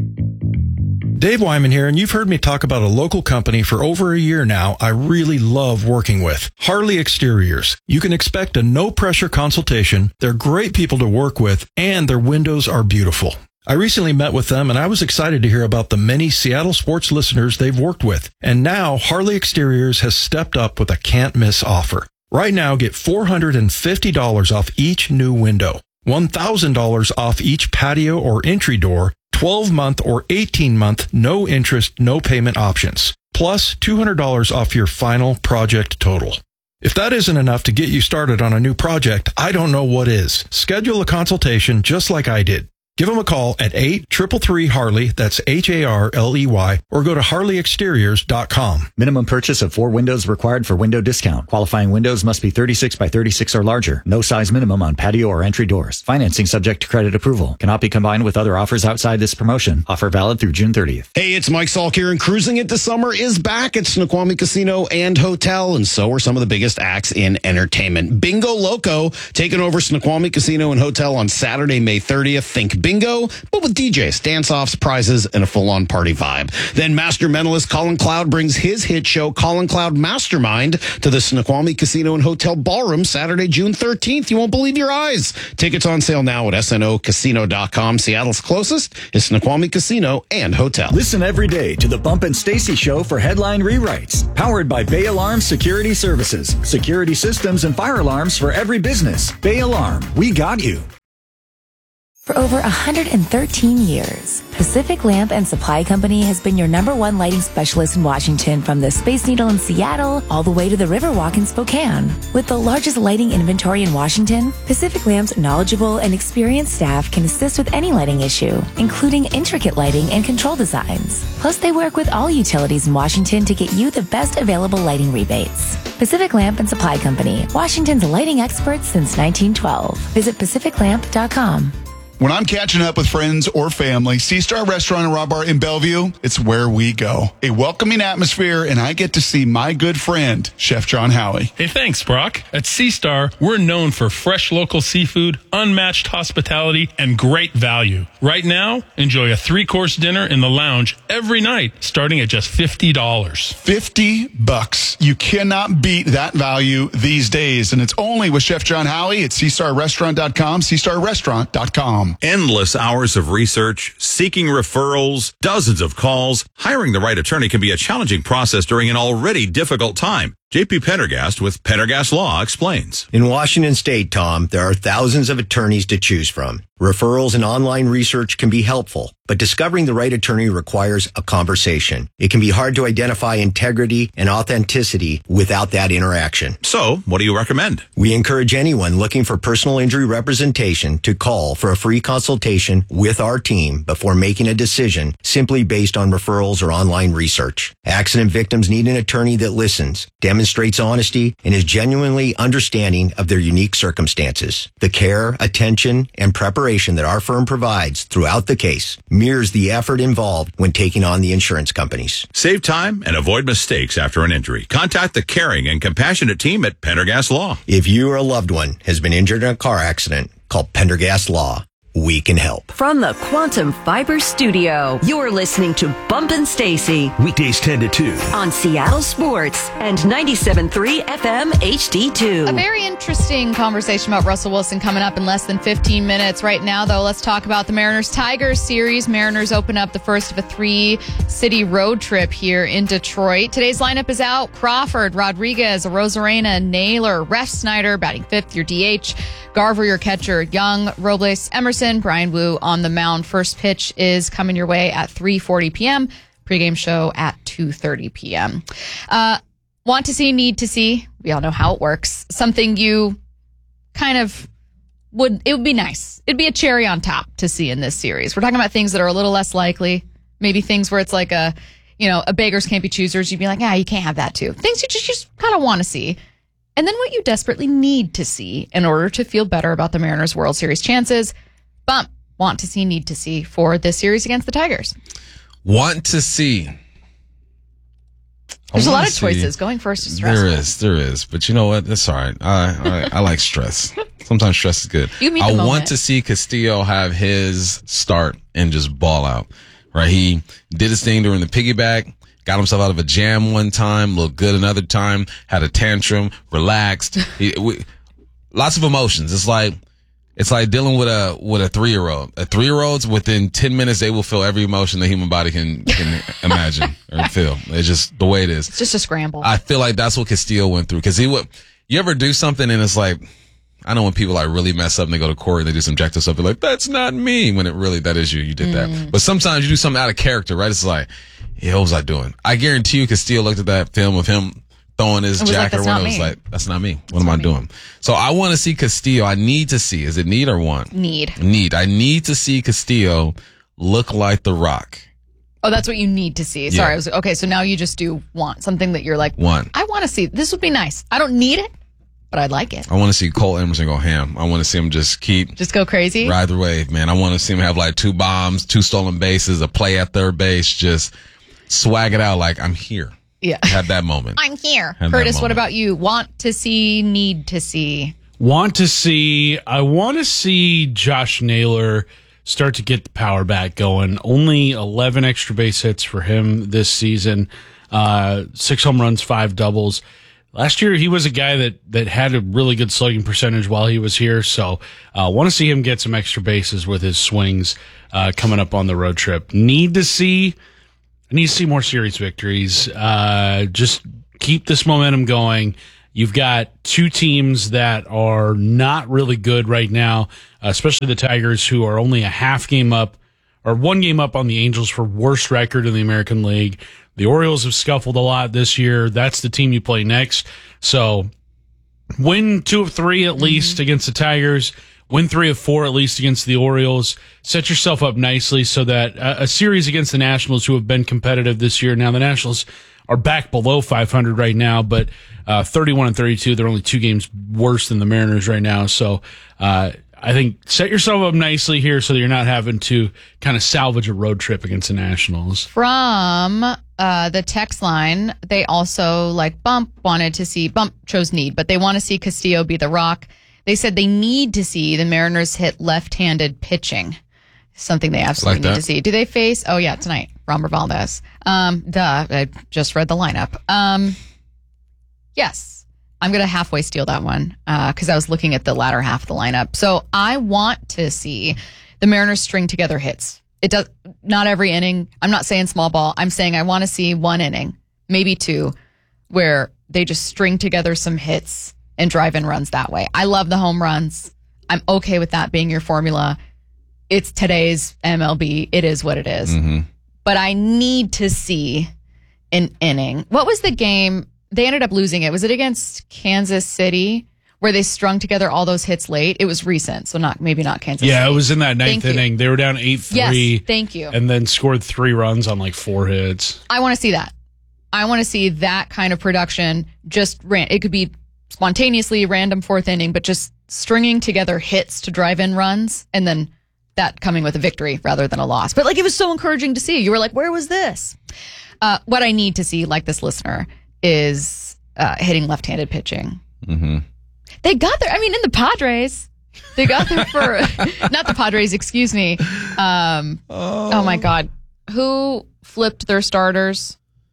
Dave Wyman here, and you've heard me talk about a local company for over a year now I really love working with. Harley Exteriors. You can expect a no-pressure consultation. They're great people to work with, and their windows are beautiful. I recently met with them, and I was excited to hear about the many Seattle sports listeners they've worked with. And now, Harley Exteriors has stepped up with a can't-miss offer. Right now, get $450 off each new window, $1,000 off each patio or entry door, 12-month or 18-month, no interest, no payment options, plus $200 off your final project total. If that isn't enough to get you started on a new project, I don't know what is. Schedule a consultation just like I did. Give them a call at 833-HARLEY, that's HARLEY, or go to HarleyExteriors.com. Minimum purchase of 4 windows required for window discount. Qualifying windows must be 36 by 36 or larger. No size minimum on patio or entry doors. Financing subject to credit approval. Cannot be combined with other offers outside this promotion. Offer valid through June 30th. Hey, it's Mike Salk here, and Cruising Into Summer is back at Snoqualmie Casino and Hotel, and so are some of the biggest acts in entertainment. Bingo Loco taking over Snoqualmie Casino and Hotel on Saturday, May 30th. Think bingo, but with DJs, dance-offs, prizes, and a full-on party vibe. Then master mentalist Colin Cloud brings his hit show, Colin Cloud Mastermind, to the Snoqualmie Casino and Hotel Ballroom Saturday, June 13th. You won't believe your eyes. Tickets on sale now at snocasino.com. Seattle's closest is Snoqualmie Casino and Hotel. Listen every day to the Bump and Stacy Show for headline rewrites. Powered by Bay Alarm Security Services. Security systems and fire alarms for every business. Bay Alarm. We got you. For over 113 years, Pacific Lamp and Supply Company has been your #1 lighting specialist in Washington, from the Space Needle in Seattle all the way to the Riverwalk in Spokane. With the largest lighting inventory in Washington, Pacific Lamp's knowledgeable and experienced staff can assist with any lighting issue, including intricate lighting and control designs. Plus, they work with all utilities in Washington to get you the best available lighting rebates. Pacific Lamp and Supply Company, Washington's lighting experts since 1912. Visit pacificlamp.com. When I'm catching up with friends or family, C-Star Restaurant and Raw Bar in Bellevue, it's where we go. A welcoming atmosphere, and I get to see my good friend, Chef John Howie. Hey, thanks, Brock. At C-Star, we're known for fresh local seafood, unmatched hospitality, and great value. Right now, enjoy a 3-course dinner in the lounge every night, starting at just $50. $50. You cannot beat that value these days, and it's only with Chef John Howie at CStarRestaurant.com, CStarRestaurant.com. Endless hours of research, seeking referrals, dozens of calls. Hiring the right attorney can be a challenging process during an already difficult time. JP Pendergast with Pendergast Law explains. In Washington State, Tom, there are thousands of attorneys to choose from. Referrals and online research can be helpful, but discovering the right attorney requires a conversation. It can be hard to identify integrity and authenticity without that interaction. So, what do you recommend? We encourage anyone looking for personal injury representation to call for a free consultation with our team before making a decision simply based on referrals or online research. Accident victims need an attorney that listens, demonstrates honesty, and is genuinely understanding of their unique circumstances. The care, attention, and preparation that our firm provides throughout the case mirrors the effort involved when taking on the insurance companies. Save time and avoid mistakes after an injury. Contact the caring and compassionate team at Pendergast Law. If you or a loved one has been injured in a car accident, call Pendergast Law. We can help. From the Quantum Fiber Studio, you're listening to Bumpin' Stacy. Weekdays 10 to 2. On Seattle Sports and 97.3 FM HD2. A very interesting conversation about Russell Wilson coming up in less than 15 minutes. Right now, though, let's talk about the Mariners-Tigers series. Mariners open up the first of a 3-city road trip here in Detroit. Today's lineup is out. Crawford, Rodriguez, Arozarena, Naylor, Refsnyder batting 5th, your DH. Garver, your catcher. Young, Robles, Emerson, Brian Wu on the mound. First pitch is coming your way at 3:40 p.m. Pregame show at 2:30 p.m. Want to see, need to see. We all know how it works. Something you kind of it would be nice. It'd be a cherry on top to see in this series. We're talking about things that are a little less likely. Maybe things where it's like a beggars can't be choosers. You'd be like, you can't have that too. Things you just kind of want to see. And then what you desperately need to see in order to feel better about the Mariners' World Series chances. Bump, want to see, need to see for this series against the Tigers. Want to see. There's a lot of choices. Going first is stressful. There is. But you know what? That's all right. I like stress. Sometimes stress is good. I want to see Castillo have his start and just ball out. Right? He did his thing during the piggyback. Got himself out of a jam one time, looked good another time, had a tantrum, relaxed. Lots of emotions. It's like dealing with a 3-year-old. A 3-year-old's within 10 minutes, they will feel every emotion the human body can imagine or feel. It's just the way it is. It's just a scramble. I feel like that's what Castillo went through. Cause you ever do something and it's like, I know when people like really mess up and they go to court and they do some objective stuff, they're like, that's not me. When it really, that is you. You did that. But sometimes you do something out of character, right? It's like, what was I doing? I guarantee you Castillo looked at that film of him throwing his jacket or was like, that's not me. What am I doing? So I want to see Castillo. I need to see. Is it need or want? Need. I need to see Castillo look like The Rock. Oh, that's what you need to see. Sorry. Yeah. Okay, so now you just do want. Something that you're like, want. I want to see. This would be nice. I don't need it, but I'd like it. I want to see Cole Emerson go ham. I want to see him just go crazy. Ride the wave, man. I want to see him have like 2 bombs, 2 stolen bases, a play at third base, just swag it out like I'm here. Yeah. Have that moment. I'm here. Curtis, what about you? Want to see, need to see? Want to see. I want to see Josh Naylor start to get the power back going. Only 11 extra base hits for him this season. 6 home runs, 5 doubles. Last year, he was a guy that had a really good slugging percentage while he was here. So, want to see him get some extra bases with his swings coming up on the road trip. Need to see more series victories. Just keep this momentum going. You've got 2 teams that are not really good right now, especially the Tigers, who are only a half game up or 1 game up on the Angels for worst record in the American League. The Orioles have scuffled a lot this year. That's the team you play next. So win 2 of 3 at least against the Tigers. Win 3 of 4 at least against the Orioles. Set yourself up nicely so that a series against the Nationals, who have been competitive this year. Now the Nationals are back below 500 right now, but 31-32. They're only 2 games worse than the Mariners right now. So I think set yourself up nicely here so that you're not having to kind of salvage a road trip against the Nationals. From the text line, they also, like Bump chose need, but they want to see Castillo be the rock. They said they need to see the Mariners hit left-handed pitching. Something they absolutely need to see. Do they face? Oh, yeah, tonight. Framber Valdez. I just read the lineup. Yes. I'm going to halfway steal that one because I was looking at the latter half of the lineup. So I want to see the Mariners string together hits. It does not every inning. I'm not saying small ball. I'm saying I want to see 1 inning, maybe 2, where they just string together some hits and drive in runs that way. I love the home runs. I'm okay with that being your formula. It's today's MLB. It is what it is. Mm-hmm. But I need to see an inning. What was the game? They ended up losing it. Was it against Kansas City where they strung together all those hits late? It was recent, so maybe not Kansas City. Yeah, it was in that 9th inning. They were down 8-3. Yes, thank you. And then scored 3 runs on like 4 hits. I want to see that. I want to see that kind of production. It could be spontaneously random 4th inning, but just stringing together hits to drive in runs, and then that coming with a victory rather than a loss. But it was so encouraging to see. You were like, where was this? What I need to see, like this listener, is hitting left-handed pitching. Mm-hmm. They got there. I mean, in the Padres, they got there for not the Padres. Excuse me. Oh my God, who flipped their starters?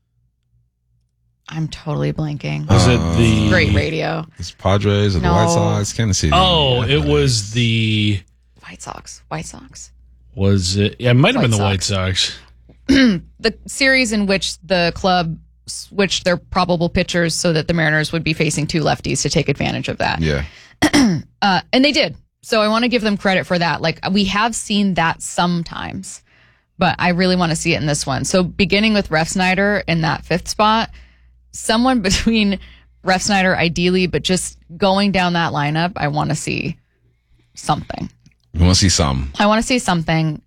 I'm totally blanking. Was it the great radio? It's Padres or the White Sox? Kansas City. Oh, it was the White Sox. White Sox. Was it? Yeah, it might have been the White Sox. The series in which the club switched their probable pitchers so that the Mariners would be facing 2 lefties to take advantage of that. Yeah. And they did. So I want to give them credit for that. We have seen that sometimes, but I really want to see it in this one. So beginning with Refsnyder in that 5th spot, someone between Refsnyder ideally, but just going down that lineup, I want to see something. You want to see some? I want to see something.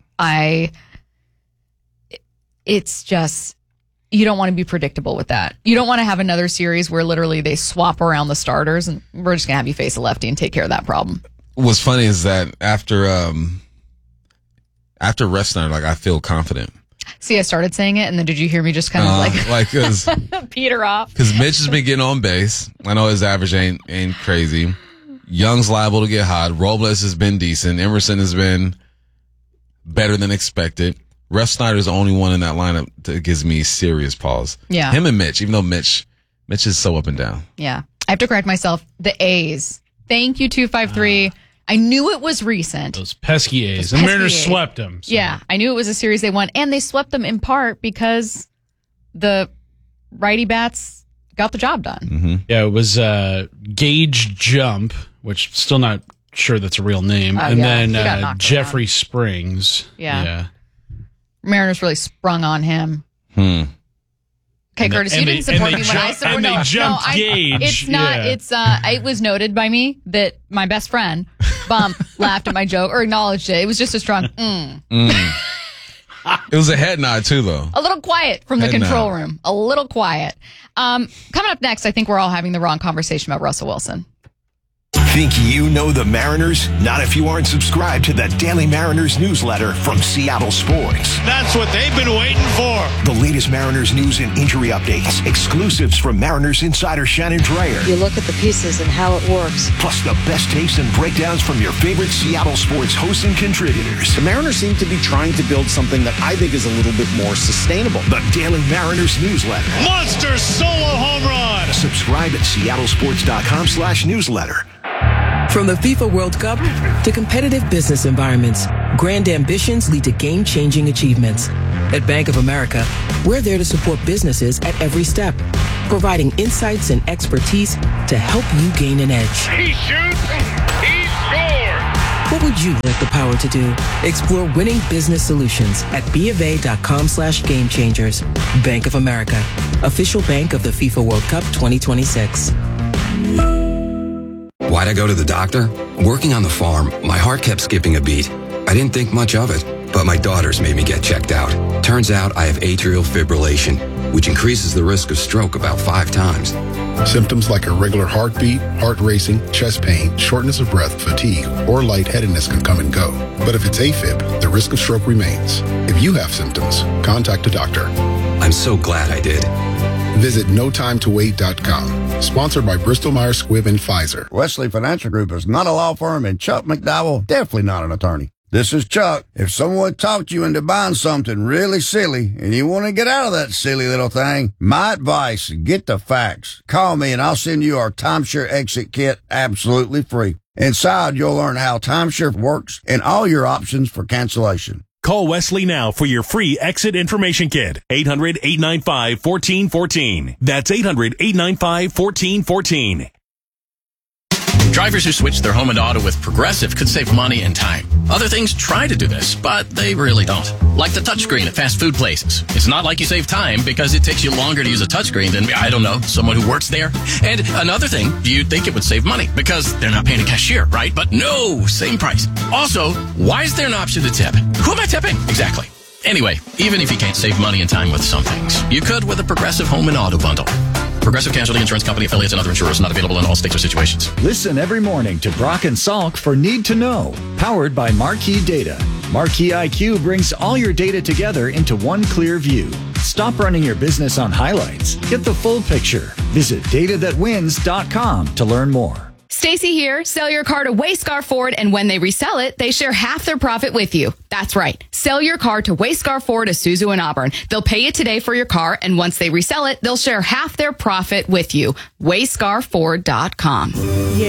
It's just, you don't want to be predictable with that. You don't want to have another series where literally they swap around the starters and we're just going to have you face a lefty and take care of that problem. What's funny is that after Refsnyder, I feel confident. See, I started saying it, and then did you hear me just kind of cause peter off? Because Mitch has been getting on base. I know his average ain't crazy. Young's liable to get hot. Robles has been decent. Emerson has been better than expected. Refsnyder's the only one in that lineup that gives me serious pause. Yeah. Him and Mitch, even though Mitch is so up and down. Yeah. I have to correct myself. The A's. Thank you, 253. I knew it was recent. Those pesky A's. The Mariners swept them. So. Yeah. I knew it was a series they won, and they swept them in part because the righty bats got the job done. Mm-hmm. Yeah, it was Gage Jump, which still not sure that's a real name. And then Jeffrey Springs. Yeah. Mariners really sprung on him. Okay, Curtis, you didn't support me when I supported. And they jumped Gage. It's not. Yeah. It was noted by me that my best friend Bump laughed at my joke or acknowledged it. It was just a strong. It was a head nod too, though. A little quiet from the control room. A little quiet. Coming up next, I think we're all having the wrong conversation about Russell Wilson. Think you know the Mariners? Not if you aren't subscribed to the Daily Mariners newsletter from Seattle Sports. That's what they've been waiting for. The latest Mariners news and injury updates, exclusives from Mariners insider Shannon Dreyer. You look at the pieces and how it works. Plus the best takes and breakdowns from your favorite Seattle sports hosts and contributors. The Mariners seem to be trying to build something that I think is a little bit more sustainable. The Daily Mariners newsletter. Monster solo home run. Subscribe at seattlesports.com/newsletter. From the FIFA World Cup to competitive business environments, grand ambitions lead to game-changing achievements. At Bank of America, we're there to support businesses at every step, providing insights and expertise to help you gain an edge. He shoots. He scores. What would you like the power to do? Explore winning business solutions at BofA.com/gamechangers. Bank of America, official bank of the FIFA World Cup 2026. Why'd I go to the doctor? Working on the farm, my heart kept skipping a beat. I didn't think much of it, but my daughters made me get checked out. Turns out I have atrial fibrillation, which increases the risk of stroke about 5 times. Symptoms like irregular heartbeat, heart racing, chest pain, shortness of breath, fatigue, or lightheadedness can come and go. But if it's AFib, the risk of stroke remains. If you have symptoms, contact a doctor. I'm so glad I did. Visit NoTimeToWait.com. Sponsored by Bristol-Myers Squibb and Pfizer. Wesley Financial Group is not a law firm, and Chuck McDowell definitely not an attorney. This is Chuck. If someone talked you into buying something really silly and you want to get out of that silly little thing, my advice, get the facts. Call me and I'll send you our timeshare exit kit absolutely free. Inside, you'll learn how timeshare works and all your options for cancellation. Call Wesley now for your free exit information kit. 800-895-1414. That's 800-895-1414. Drivers who switch their home and auto with Progressive could save money and time. Other things try to do this, but they really don't. Like the touchscreen at fast food places. It's not like you save time because it takes you longer to use a touchscreen than, I don't know, someone who works there. And another thing, you'd think it would save money because they're not paying a cashier, right? But no, same price. Also, why is there an option to tip? Who am I tipping? Exactly. Anyway, even if you can't save money and time with some things, you could with a Progressive home and auto bundle. Progressive Casualty Insurance Company, affiliates, and other insurers not available in all states or situations. Listen every morning to Brock and Salk for Need to Know, powered by Marquee Data. Marquee IQ brings all your data together into one clear view. Stop running your business on highlights. Get the full picture. Visit datathatwins.com to learn more. Stacy here. Sell your car to Wayscar Ford, and when they resell it, they share half their profit with you. That's right. Sell your car to Wayscar Ford, Isuzu, and Auburn. They'll pay you today for your car, and once they resell it, they'll share half their profit with you. WayscarFord.com. Yeah.